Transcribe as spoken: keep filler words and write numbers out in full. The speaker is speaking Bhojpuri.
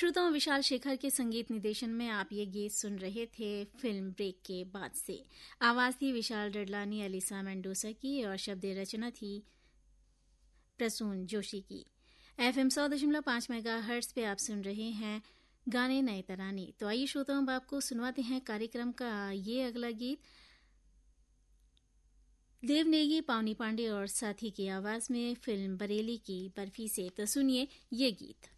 श्रोताओं, विशाल शेखर के संगीत निर्देशन में आप ये गीत सुन रहे थे फिल्म ब्रेक के बाद से। आवाज थी विशाल डडलानी, एलिसा मेंडोसा की और शब्द रचना थी प्रसून जोशी की। एफएम सौ दशमलव पांच मेगा हर्ट्ज पे आप सुन रहे हैं गाने नए तराने। तो आइए श्रोताओं, अब आपको सुनवाते हैं कार्यक्रम का ये अगला गीत। देव नेगी, पावनी पांडे और साथी की आवाज में फिल्म बरेली की बर्फी से। तो सुनिए ये गीत।